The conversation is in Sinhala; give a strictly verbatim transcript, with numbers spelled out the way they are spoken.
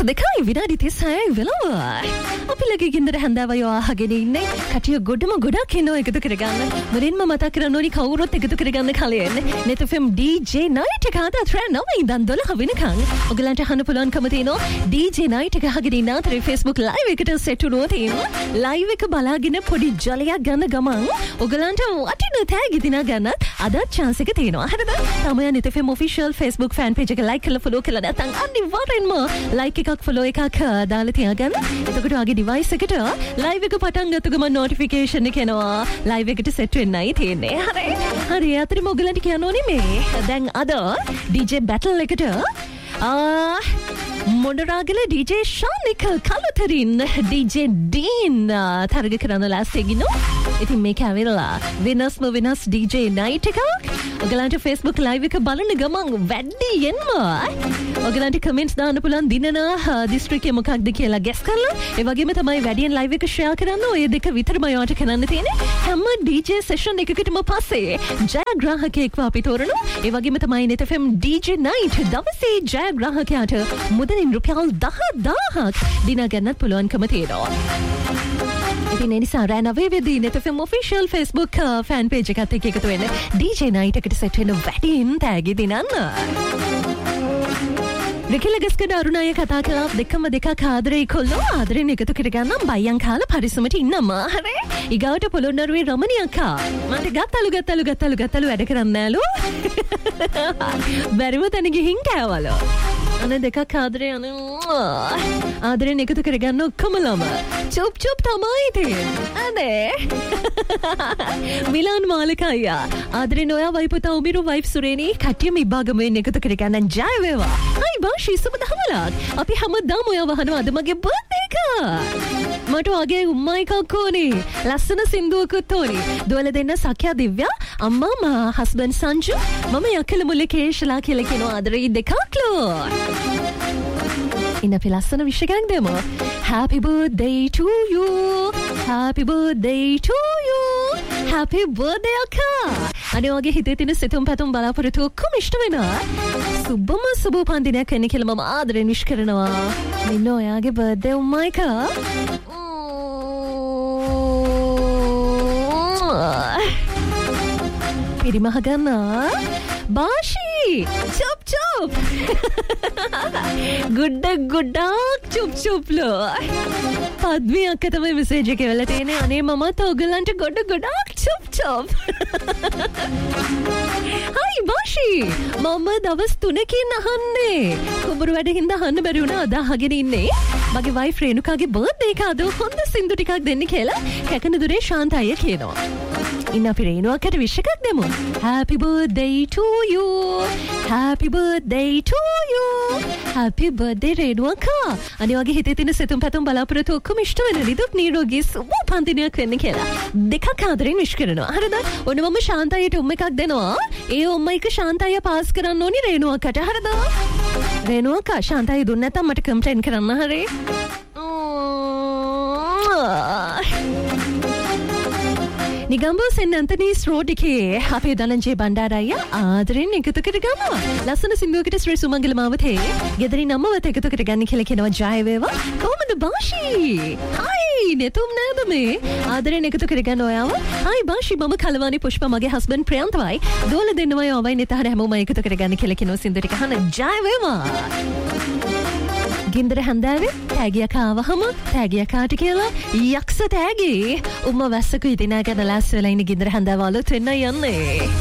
දෙකයි විනාඩි තිහයි වෙලව. අපි ලගේ ගින්දර හැන්දාවය අහගෙන ඉන්නේ. කටිය ගොඩම ගොඩක් ඉන්නවා එකතු කරගන්න. මුලින්ම මතක් කරන්න ඕනි කවුරුත් එකතු කරගන්න කලින් net f m D J night එක අද රෑ නවය ඉඳන් දොළහ වෙනකන් ඔයගලන්ට අහන්න පුළුවන්කම තියෙනවා D J night එක අහගෙන ඉන්න අතරේ Facebook live එකට set වුණා තියෙනවා. live එක බලාගෙන පොඩි ජලයක් ගන්න ගමන් ඔයගලන්ට වටින tag දිනා ගන්නත් අද chance එක තියෙනවා. හරිද? තමයි net f m official Facebook fan page එක like කරලා follow කරලා නැත්නම් අනිවාර්යෙන්ම like එකක් follow එකක් දාලා තියාගන්න. එතකොට ඔයාගේ device එකට live එක පටන් ගත්ත ගමන් notification එක එනවා. live එකට set වෙන්නයි තියෙන්නේ. හරි. හරි. අතරම ඔයගලන්ට කියන්න ඕනේ මේ දැන් අද D J battle එකට ආ මොඩරාගල D J ශානික කලතරින් D J Dean තරග කරන ලෑස්ති ගිනු. ඉතින් මේක ඇවිල්ලා වෙනස්ම වෙනස් D J night එකක්. ඔයගලන්ට Facebook live එක බලන ගමන් වැඩියෙන්ම ඔයගලන්ට comments දාන්න පුළුවන් දිනන district එක මොකක්ද කියලා guess කරලා ඒ වගේම තමයි වැඩියෙන් live එක share කරන්න. ඔය දෙක විතරමයි ඔයාලට කරන්න තියෙන්නේ. හැම D J session එකකටම පස්සේ ජයග්‍රාහකයෙක්ව අපි තෝරනවා. ඒ වගේම තමයි net f m D J night දවසේ ජයග්‍රාහකයාට මුදලින් රුපියල් දහදාහක් දිනා ගන්නත් පුළුවන්කම තියෙනවා. ඉතින් ඒ නිසා රෑ නවය වෙදී net f m official Facebook fan page එකත් එක්ක එකතු වෙන්න D J night එකට set වෙන වැඩියෙන් tag දිනන්න. දෙකලගස්කඩ අරුණාය කතා කළා දෙකම දෙකක් ආදරේ කොල්ලෝ ආදරෙන් එකතු කරගන්නම් බයියන් කාලා පරිස්සමට ඉන්නම. හරි. ඊගාවට පොළොන්නරුවේ රමණී අක්කා මට ගත්තලු ගත්තලු ගත්තලු ගත්තලු වැඩ කරන්න නෑලු. බැරිම තැන ගිහින් කෑවලු. අනේ දෙකක් ආදරේ අනේ ආදරෙන් එකතු කරගන්න ඔක්කොමලම චොප් චොප් තමයි තියෙන්නේ. අනේ මිලාන් මාලකයියා ආදරෙන් ඔයා වයිපුතා උමිරු වයිෆ් සුරේනි කට්ටියම ඉබ්බාගමෙන් එකතු කරගන්න ජය වේවා. හයි බාෂි සුබ දහවලක්. අපි හැමදාම ඔයා වහනවා අද මගේ බර්ත්ඩේ එක. මට වගේ උම්මා එකක් ඕනේ. ලස්සන සින්දුවකුත් ඕනේ. දුවල දෙන්න සඛ්‍යා දිව්‍යා අම්මා මා හස්බන්ඩ් සංජු මම යකල මුල්ලේ කේෂලා කියලා කියනවා ආදරේ දෙකක්ලෝ. ඉන්න අපි ලස්සන විශ් එකක් දෙමු. Happy birthday to you. Happy birthday to you. Happy birthday අක්කා. අනේ ඔයාගේ හිතේ තියෙන සිතුම් පැතුම් බලාපොරොත්තු ඔක්කොම ඉෂ්ට වෙනවා. සුබම සුබ උපන්දිනයක් වෙන්න කියලා මම ආදරෙන් විශ් කරනවා. මෙන්න ඔයාගේ birthday උම්මා එක. පිරිමහ ගන්න. බාෂි චොප් චොප් ගුඩ ගොඩක් චොප් චොප්ලෝ. පද්මී අක්ක තමයි මෙසේජ් එක එවලා තියෙන්නේ. අනේ මමත් ඔයගලන්ට ගොඩ ගොඩක් චොප් චොප්. හයි බාෂි මම දවස් තුනකින් අහන්නේ කුඹුරු වැඩ හින්දා අහන්න බැරි වුණා. අද අහගෙන ඉන්නේ මගේ වයිෆ් රේණුකාගේ බර්ත්ඩේ එක. අද හොඳ සින්දු ටිකක් දෙන්න කියලා කැකනදුරේ ශාන්තය කියනවා. ඉන්න අපි රේණුවකට විශ් එකක් දෙමු. Happy birthday to you. Happy birthday to you. Happy birthday රේණුවකා. අනේ වගේ හිතේ තියෙන සිතුම් පැතුම් බලාපොරොත්තු ඔක්කොම ඉෂ්ට වෙන නිදුක් නිරෝගී සුබ උපන්දිනයක් වෙන්න කියලා දෙකක් ආදරෙන් විශ් කරනවා. හරිද? ඔන්න මම ශාන්තයට උම් එකක් දෙනවා. ඒ උම් එක ශාන්තය පාස් කරන්න ඕනි රේණුවකට. හරිද? රේණුවකා ශාන්තය දුන්න නැත්නම් මට කම්ප්ලේන්ට් කරන්න. හරි? නිගම්බෝ සෙන් ඇන්තනීස් රෝඩ් එකේ අපේ ධනංජය බණ්ඩාරయ్య ආදරෙන් එකතු කරගන්නවා. ලස්සන සින්දුවකට ශ්‍රී සුමංගල මාවතේ ගෙදරින් අම්මවත් එකතු කරගන්න කියලා කියනවා. ජය වේවා. කොහමද බාෂි? හයි නෙතුම් නේද මේ? ආදරෙන් එකතු කරගන්න ඔයාව. හයි බාෂි මම කලවානි පුෂ්ප මගේ හස්බන්ඩ් ප්‍රියන්තවයි දෝල දෙන්නමයි ඔවයි නෙතහර හැමෝම එකතු කරගන්න කියලා කියනවා. සින්දුව ටික අහන්න. ජය වේවා. ගින්දර හැන්දෑවේ තෑගියක් ආවහම තෑගියකාට කියලා යක්ෂ තෑගි උම්ම වැස්සක ඉදිනා ගන්න ලෑස්ති වෙලා ඉන්න ගින්දර හැන්දෑව අලුත් වෙන්න යන්නේ.